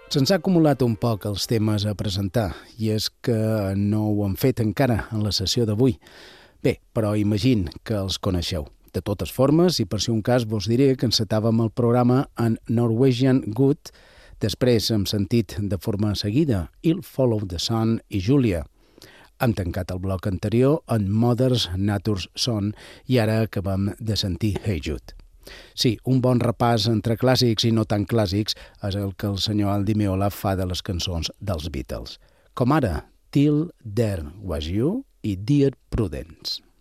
Se'ns ha acumulat un poc els temes a presentar, i és que no ho hem fet encara en la sessió d'avui. Bé, però imagino que els coneixeu. De totes formes, i per si un cas vos diré que encetàvem el programa en Norwegian Wood, després hem sentit de forma seguida I'll Follow the Sun i Julia. Hem tancat el bloc anterior en Mother's Nature's Son i ara acabem de sentir Hey Jude. Sí, un bon repàs entre clàssics i no tan clàssics és el que el senyor Aldi Meola fa de les cançons dels Beatles. Com ara, Till There Was You i Dear Prudence.